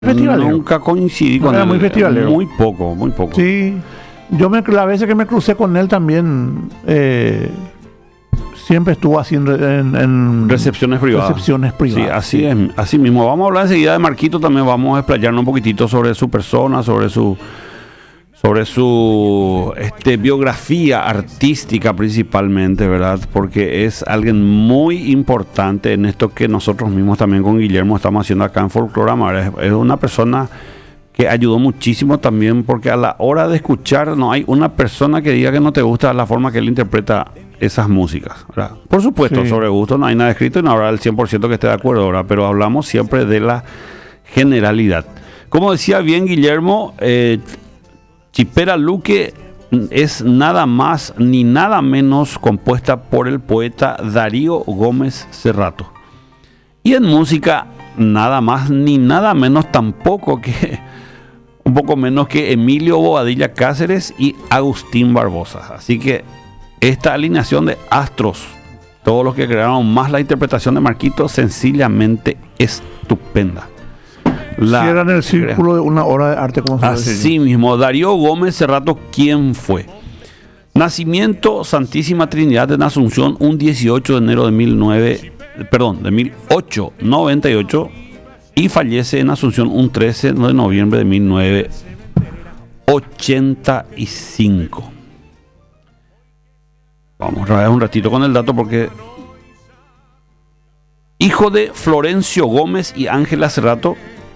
Festivalero. Nunca coincidí con Era él. muy festivalero. Muy poco, muy poco. Sí, las veces que me crucé con él también, siempre estuvo haciendo en Recepciones privadas. recepciones privadas. Sí, así es, así mismo. Vamos a hablar enseguida de Marquito, también vamos a explayarnos un poquitito sobre su persona, sobre su biografía artística principalmente, ¿verdad? Porque es alguien muy importante en esto que nosotros mismos también con Guillermo estamos haciendo acá en Folklore Amar. Es una persona que ayudó muchísimo también, porque a la hora de escuchar no hay una persona que diga que no te gusta la forma que él interpreta esas músicas, ¿verdad? Por supuesto, Sí. sobre gusto no hay nada escrito y no habrá el 100% que esté de acuerdo, ¿verdad? Pero hablamos siempre de la generalidad. Como decía bien Guillermo, Chipera Luque es nada más ni nada menos compuesta por el poeta Darío Gómez Cerrato. Y en música, nada más ni nada menos tampoco que un poco menos que Emilio Bobadilla Cáceres y Agustín Barbosa. Así que esta alineación de astros, todos los que crearon más la interpretación de Marquito, sencillamente estupenda. Cierran el círculo de una obra de arte, como se dice. Así mismo, Darío Gómez Cerrato, ¿quién fue? Nacimiento, Santísima Trinidad en Asunción, un 18 de enero de 1898, y fallece en Asunción un 13 de noviembre de 1985. Vamos a ver un ratito con el dato porque... Hijo de Florencio Gómez y Ángela Cerrato,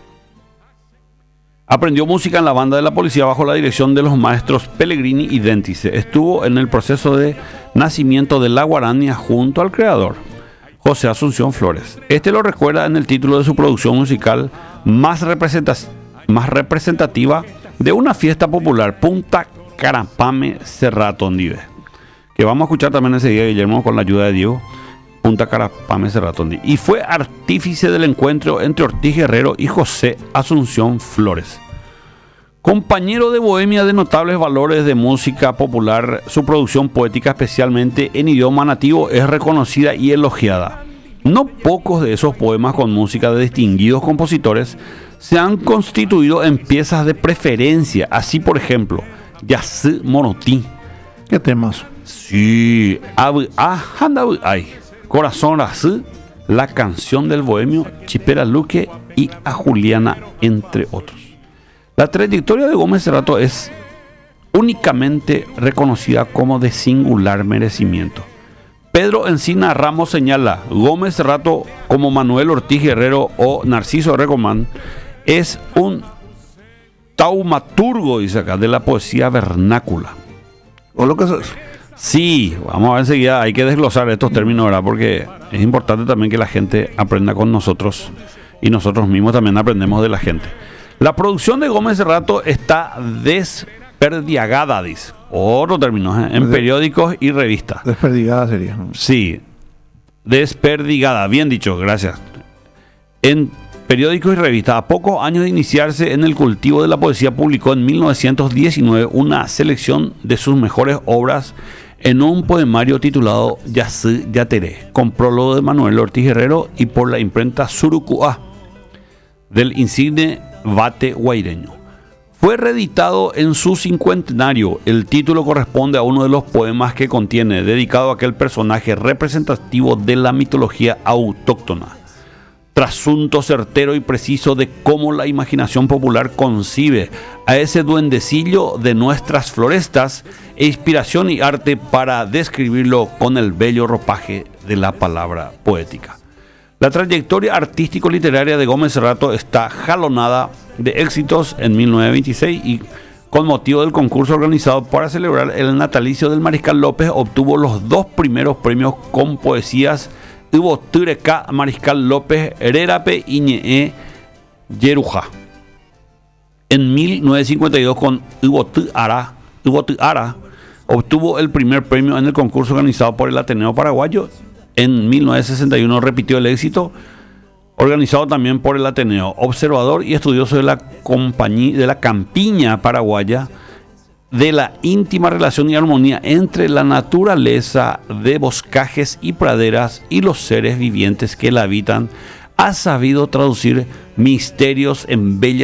aprendió música en la banda de la policía bajo la dirección de los maestros Pellegrini y Dentice. Estuvo en el proceso de nacimiento de la guarania junto al creador, José Asunción Flores. Este lo recuerda en el título de su producción musical más representativa de una fiesta popular, Punta Carapame Cerrato Ondive, que vamos a escuchar también enseguida, Guillermo, con la ayuda de Diego. Punta Carapame Cerrato Ondive. Y fue artífice del encuentro entre Ortiz Guerrero y José Asunción Flores. Compañero de bohemia de notables valores de música popular, su producción poética, especialmente en idioma nativo, es reconocida y elogiada. No pocos de esos poemas con música de distinguidos compositores se han constituido en piezas de preferencia. Así, por ejemplo, Yassi Morotí. ¿Qué temas? Sí, ay. Corazón Razú, La canción del bohemio, Chipera Luque y A Juliana, entre otros. La trayectoria de Gómez Cerrato es únicamente reconocida como de singular merecimiento. Pedro Encina Ramos señala: Gómez Cerrato, como Manuel Ortiz Guerrero o Narciso Recomán, es un taumaturgo, dice acá, de la poesía vernácula. ¿O lo que es eso? Sí, vamos a ver enseguida, hay que desglosar estos términos, ¿verdad? Porque es importante también que la gente aprenda con nosotros y nosotros mismos también aprendemos de la gente. La producción de Gómez Cerrato está desperdigada, dice. Otro término, en periódicos y revistas. Desperdigada sería. Sí, desperdigada, bien dicho, gracias. En periódicos y revistas. A pocos años de iniciarse en el cultivo de la poesía, publicó en 1919 una selección de sus mejores obras en un poemario titulado Yassi Yateré, con prólogo de Manuel Ortiz Guerrero y por la imprenta Surucuá del insigne Bate Guaireño. Fue reeditado en su cincuentenario. El título corresponde a uno de los poemas que contiene, dedicado a aquel personaje representativo de la mitología autóctona. Trasunto certero y preciso de cómo la imaginación popular concibe a ese duendecillo de nuestras florestas, e inspiración y arte para describirlo con el bello ropaje de la palabra poética. La trayectoria artístico-literaria de Gómez Cerrato está jalonada de éxitos. En 1926, y con motivo del concurso organizado para celebrar el natalicio del Mariscal López, obtuvo los 2 primeros premios con poesías Hubo Tureca Mariscal López Hererape Iñe Yeruja. En 1952, con Hubo Ara obtuvo el primer premio en el concurso organizado por el Ateneo Paraguayo. En 1961 repitió el éxito, organizado también por el Ateneo. Observador y estudioso de la campiña paraguaya, de la íntima relación y armonía entre la naturaleza de boscajes y praderas y los seres vivientes que la habitan, ha sabido traducir misterios en bellas